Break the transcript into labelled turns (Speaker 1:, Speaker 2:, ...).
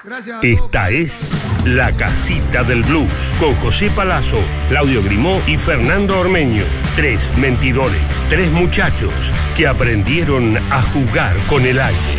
Speaker 1: Esta es La Casita del Blues, con José Palazzo, Claudio Grimó y Fernando Ormeño. 3 mentidores, 3 muchachos que aprendieron a jugar con el aire.